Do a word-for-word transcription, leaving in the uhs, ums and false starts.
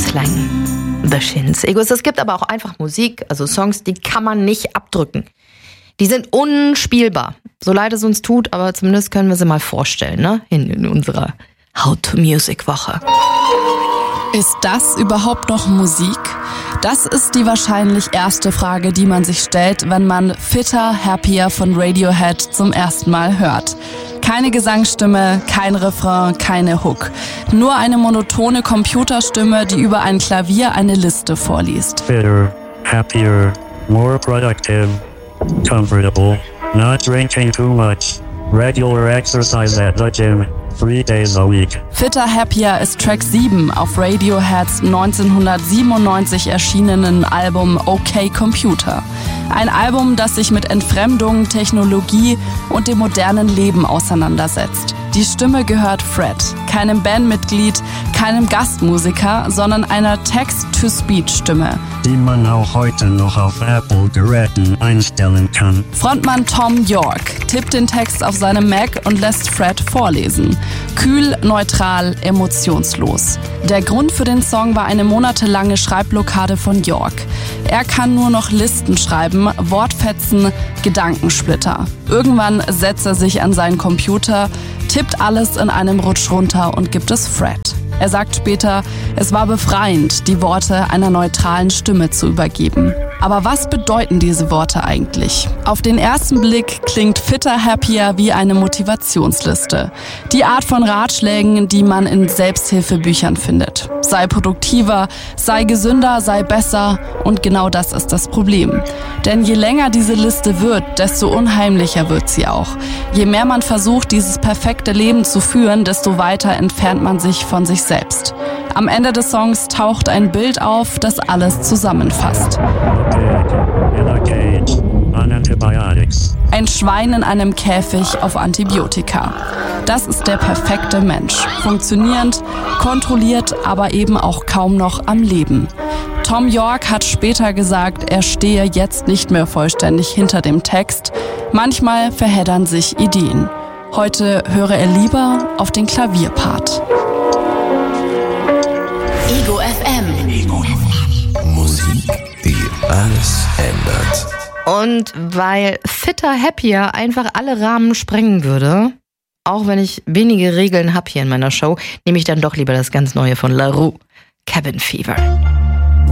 Slang. The Shins. Egos, es gibt aber auch einfach Musik, also Songs, die kann man nicht abdrücken. Die sind unspielbar. So leid es uns tut, aber zumindest können wir sie mal vorstellen, ne? In, in unserer How-to-Music-Woche. Ist das überhaupt noch Musik? Das ist die wahrscheinlich erste Frage, die man sich stellt, wenn man Fitter, Happier von Radiohead zum ersten Mal hört. Keine Gesangsstimme, kein Refrain, keine Hook. Nur eine monotone Computerstimme, die über ein Klavier eine Liste vorliest. Fitter, happier, more productive, comfortable, not drinking too much, regular exercise at the gym, three days a week. Fitter, Happier ist Track sieben auf Radioheads neunzehnhundertsiebenundneunzig erschienenen Album Okay Computer. Ein Album, das sich mit Entfremdung, Technologie und dem modernen Leben auseinandersetzt. Die Stimme gehört Fred, keinem Bandmitglied, keinem Gastmusiker, sondern einer Text-to-Speech-Stimme, die man auch heute noch auf Apple-Geräten einstellen kann. Frontmann Thom Yorke tippt den Text auf seinem Mac und lässt Fred vorlesen. Kühl, neutral, emotionslos. Der Grund für den Song war eine monatelange Schreibblockade von Yorke. Er kann nur noch Listen schreiben, Wortfetzen, Gedankensplitter. Irgendwann setzt er sich an seinen Computer, tippt alles in einem Rutsch runter und gibt es Fred. Er sagt später, es war befreiend, die Worte einer neutralen Stimme zu übergeben. Aber was bedeuten diese Worte eigentlich? Auf den ersten Blick klingt Fitter, Happier wie eine Motivationsliste. Die Art von Ratschlägen, die man in Selbsthilfebüchern findet. Sei produktiver, sei gesünder, sei besser. Und genau das ist das Problem. Denn je länger diese Liste wird, desto unheimlicher wird sie auch. Je mehr man versucht, dieses perfekte Leben zu führen, desto weiter entfernt man sich von sich selbst. Am Ende des Songs taucht ein Bild auf, das alles zusammenfasst. Ein Schwein in einem Käfig auf Antibiotika. Das ist der perfekte Mensch. Funktionierend, kontrolliert, aber eben auch kaum noch am Leben. Thom Yorke hat später gesagt, er stehe jetzt nicht mehr vollständig hinter dem Text. Manchmal verheddern sich Ideen. Heute höre er lieber auf den Klavierpart. Ego F M. Ego F M. Musik, die alles ändert. Und weil Fitter, Happier einfach alle Rahmen sprengen würde, auch wenn ich wenige Regeln habe hier in meiner Show, nehme ich dann doch lieber das ganz Neue von La Roux, Cabin Fever.